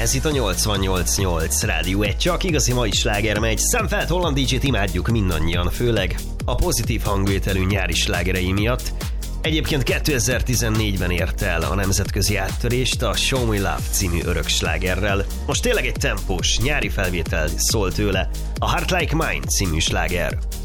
Ez itt a 88.8 Rádió 1, csak igazi mai sláger megy. Szemfelt Holland DJ-t imádjuk mindannyian, főleg a pozitív hangvételű nyári slágerei miatt. Egyébként 2014-ben ért el a nemzetközi áttörést a Show Me Love című örök slágerrel. Most tényleg egy tempós, nyári felvétel szól tőle, a Heart Like Mine című sláger.